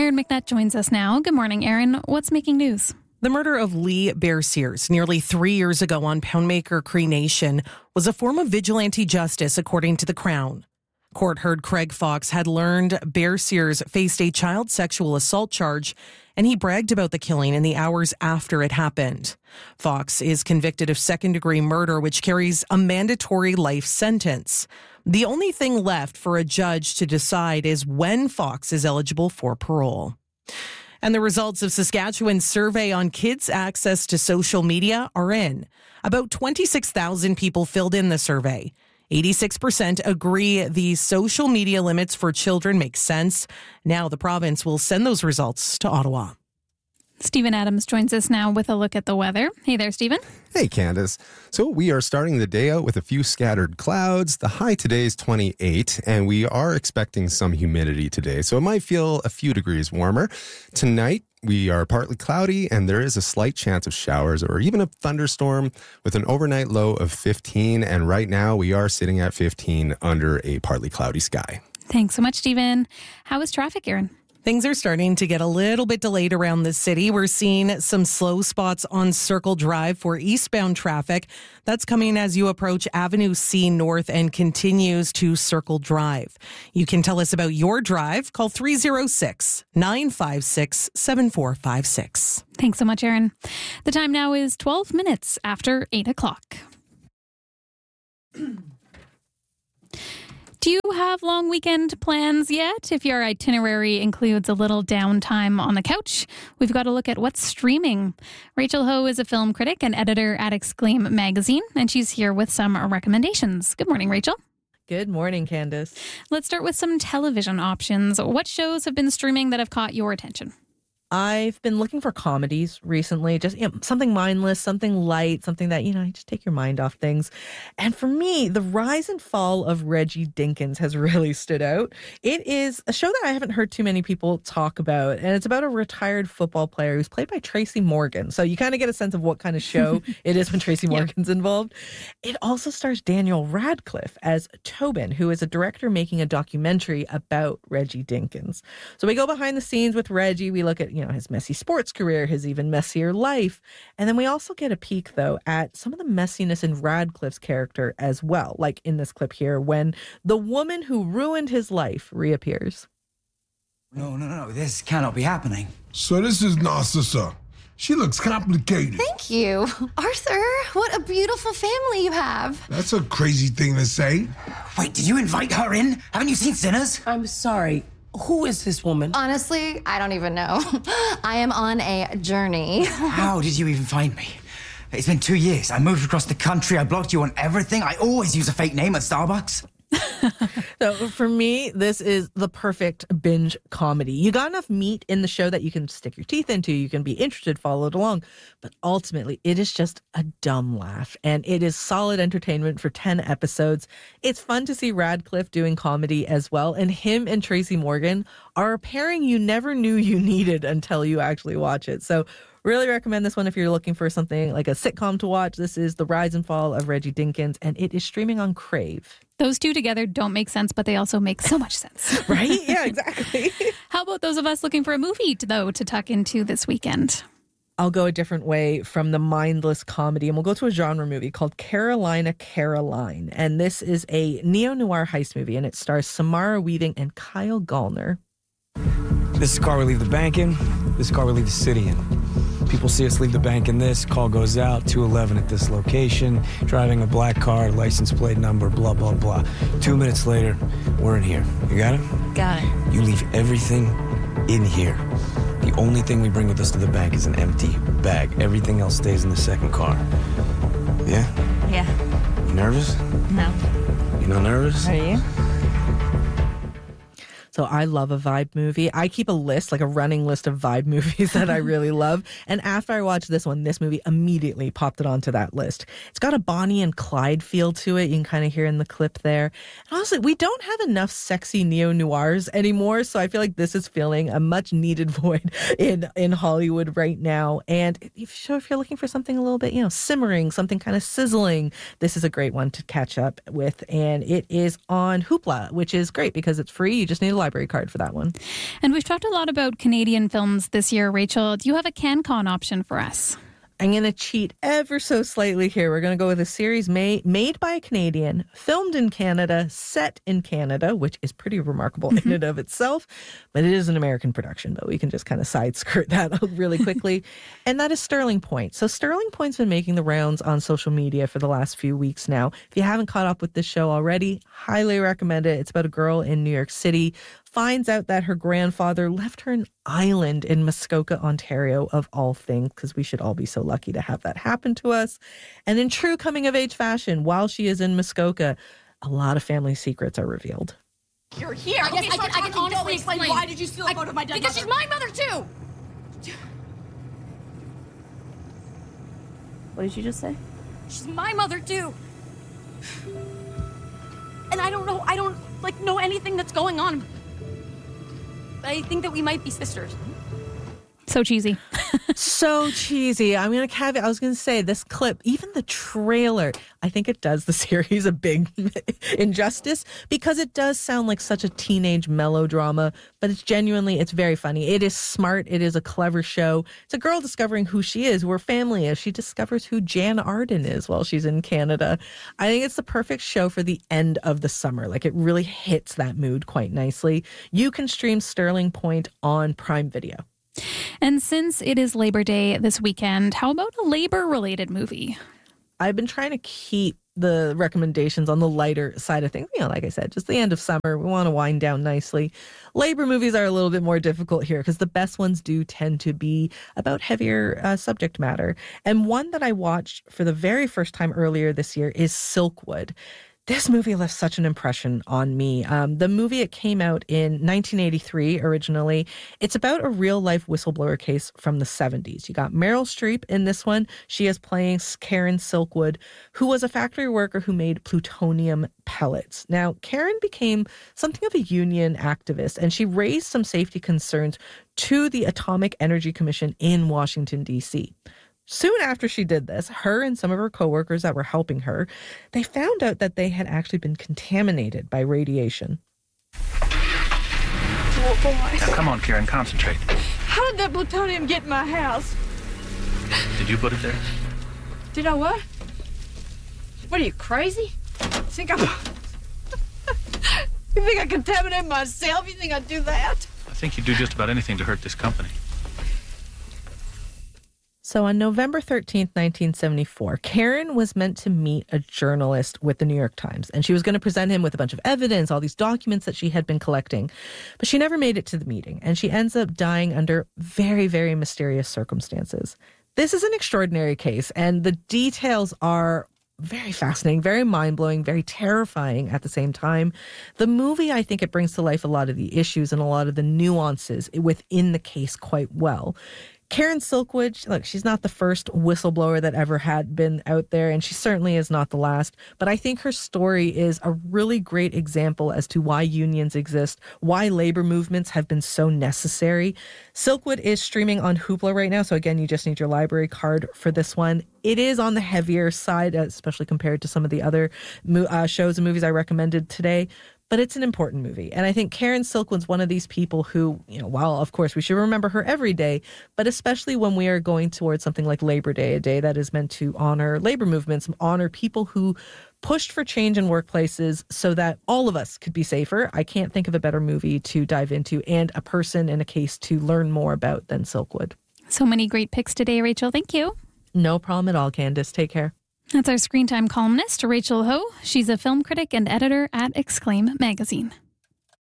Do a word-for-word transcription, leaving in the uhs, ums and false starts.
Erin McNutt joins us now. Good morning, Erin. What's making news? The murder of Lee Bear Sears nearly three years ago on Poundmaker Cree Nation was a form of vigilante justice, according to the Crown. Court heard Craig Fox had learned Bear Sears faced a child sexual assault charge, and he bragged about the killing in the hours after it happened. Fox is convicted of second-degree murder, which carries a mandatory life sentence. The only thing left for a judge to decide is when Fox is eligible for parole. And the results of Saskatchewan's survey on kids' access to social media are in. About twenty-six thousand people filled in the survey. eighty-six percent agree the social media limits for children make sense. Now the province will send those results to Ottawa. Stephen Adams joins us now with a look at the weather. Hey there, Stephen. Hey, Candace. So we are starting the day out with a few scattered clouds. The high today is twenty-eight, and we are expecting some humidity today, so it might feel a few degrees warmer. Tonight, we are partly cloudy, and there is a slight chance of showers or even a thunderstorm with an overnight low of fifteen. And right now, we are sitting at fifteen under a partly cloudy sky. Thanks so much, Stephen. How is traffic, Erin? Things are starting to get a little bit delayed around the city. We're seeing some slow spots on Circle Drive for eastbound traffic. That's coming as you approach Avenue C North and continues to Circle Drive. You can tell us about your drive. Call three oh six, nine five six, seven four five six. Thanks so much, Erin. The time now is twelve minutes after eight o'clock. Do you have long weekend plans yet? If your itinerary includes a little downtime on the couch, we've got to look at what's streaming. Rachel Ho is a film critic and editor at Exclaim Magazine, and she's here with some recommendations. Good morning, Rachel. Good morning, Candace. Let's start with some television options. What shows have been streaming that have caught your attention? I've been looking for comedies recently, just you know, something mindless, something light, something that, you know, just take your mind off things. And for me, the rise and fall of Reggie Dinkins has really stood out. It is a show that I haven't heard too many people talk about, and it's about a retired football player who's played by Tracy Morgan. So you kind of get a sense of what kind of show it is when Tracy Morgan's yeah. involved. It also stars Daniel Radcliffe as Tobin, who is a director making a documentary about Reggie Dinkins. So we go behind the scenes with Reggie. We look at you know, his messy sports career, his even messier life. And then we also get a peek, though, at some of the messiness in Radcliffe's character as well, like in this clip here, when the woman who ruined his life reappears. No, no, no, this cannot be happening. So this is Narcissa. She looks complicated. Thank you. Arthur, what a beautiful family you have. That's a crazy thing to say. Wait, did you invite her in? Haven't you seen Sinners? I'm sorry. Who is this woman? Honestly, I don't even know. I am on a journey. How did you even find me? It's been two years. I moved across the country. I blocked you on everything. I always use a fake name at Starbucks. So for me, this is the perfect binge comedy. You got enough meat in the show that you can stick your teeth into. You can be interested, follow it along. But ultimately, it is just a dumb laugh. And it is solid entertainment for ten episodes. It's fun to see Radcliffe doing comedy as well. And him and Tracy Morgan are a pairing you never knew you needed until you actually watch it. So really recommend this one if you're looking for something like a sitcom to watch. This is The Rise and Fall of Reggie Dinkins, and it is streaming on Crave. Those two together don't make sense, but they also make so much sense. Right? Yeah, exactly. How about those of us looking for a movie, though, to tuck into this weekend? I'll go a different way from the mindless comedy, and we'll go to a genre movie called Carolina Caroline. And this is a neo-noir heist movie, and it stars Samara Weaving and Kyle Gallner. This is the car we leave the bank in. This is the car we leave the city in. People see us leave the bank in this. Call goes out, two eleven at this location. Driving a black car, license plate number, blah, blah, blah. Two minutes later, we're in here. You got it? Got it. You leave everything in here. The only thing we bring with us to the bank is an empty bag. Everything else stays in the second car. Yeah? Yeah. You nervous? No. You not nervous? Are you? So I love a vibe movie. I keep a list, like a running list of vibe movies that I really love. And after I watched this one, this movie immediately popped it onto that list. It's got a Bonnie and Clyde feel to it. You can kind of hear in the clip there. And honestly, we don't have enough sexy neo-noirs anymore. So I feel like this is filling a much needed void in, in Hollywood right now. And if, so if you're looking for something a little bit, you know, simmering, something kind of sizzling, this is a great one to catch up with. And it is on Hoopla, which is great because it's free. You just need a library card for that one. And we've talked a lot about Canadian films this year, Rachel. Do you have a CanCon option for us? I'm going to cheat ever so slightly here. We're going to go with a series made, made by a Canadian, filmed in Canada, set in Canada, which is pretty remarkable in and of itself. But it is an American production, but we can just kind of side skirt that really quickly. And that is Sterling Point. So Sterling Point's been making the rounds on social media for the last few weeks now. If you haven't caught up with this show already, highly recommend it. It's about a girl in New York City finds out that her grandfather left her an island in Muskoka, Ontario, of all things, because we should all be so lucky to have that happen to us. And in true coming-of-age fashion, while she is in Muskoka, a lot of family secrets are revealed. You're here. I, Yes, I can, I can honestly explain. Why did you steal a photo of my dead Because mother? she's my mother, too! What did you just say? She's my mother, too! And I don't know, I don't, like, know anything that's going on. I think that we might be sisters. So cheesy. So cheesy. I'm going to caveat. I was going to say this clip, even the trailer, I think it does the series a big injustice because it does sound like such a teenage melodrama, but it's genuinely, it's very funny. It is smart. It is a clever show. It's a girl discovering who she is, who her family is. She discovers who Jan Arden is while she's in Canada. I think it's the perfect show for the end of the summer. Like it really hits that mood quite nicely. You can stream Sterling Point on Prime Video. And since it is Labor Day this weekend, how about a labor-related movie? I've been trying to keep the recommendations on the lighter side of things. You know, like I said, just the end of summer. We want to wind down nicely. Labor movies are a little bit more difficult here because the best ones do tend to be about heavier uh, subject matter. And one that I watched for the very first time earlier this year is Silkwood. This movie left such an impression on me. Um, the movie, it came out in nineteen eighty-three originally. It's about a real-life whistleblower case from the seventies. You got Meryl Streep in this one. She is playing Karen Silkwood, who was a factory worker who made plutonium pellets. Now, Karen became something of a union activist, and she raised some safety concerns to the Atomic Energy Commission in Washington, D C Soon after she did this, her and some of her coworkers that were helping her, they found out that they had actually been contaminated by radiation. Oh, boy. Now, come on, Karen, concentrate. How did that plutonium get in my house? Did you put it there? Did I what? What are you, crazy? Think I'm... You think I contaminate myself? You think I'd do that? I think you'd do just about anything to hurt this company. So on November thirteenth, nineteen seventy-four, Karen was meant to meet a journalist with the New York Times, and she was going to present him with a bunch of evidence, all these documents that she had been collecting. But she never made it to the meeting, and she ends up dying under very, very mysterious circumstances. This is an extraordinary case, and the details are very fascinating, very mind-blowing, very terrifying at the same time. The movie, I think it brings to life a lot of the issues and a lot of the nuances within the case quite well. Karen Silkwood, look, she's not the first whistleblower that ever had been out there, and she certainly is not the last. But I think her story is a really great example as to why unions exist, why labor movements have been so necessary. Silkwood is streaming on Hoopla right now, so again, you just need your library card for this one. It is on the heavier side, especially compared to some of the other uh, shows and movies I recommended today. But it's an important movie. And I think Karen Silkwood's one of these people who, you know, while of course we should remember her every day, but especially when we are going towards something like Labor Day, a day that is meant to honor labor movements, honor people who pushed for change in workplaces so that all of us could be safer. I can't think of a better movie to dive into and a person and a case to learn more about than Silkwood. So many great picks today, Rachel. Thank you. No problem at all, Candace. Take care. That's our Screen Time columnist, Rachel Ho. She's a film critic and editor at Exclaim Magazine.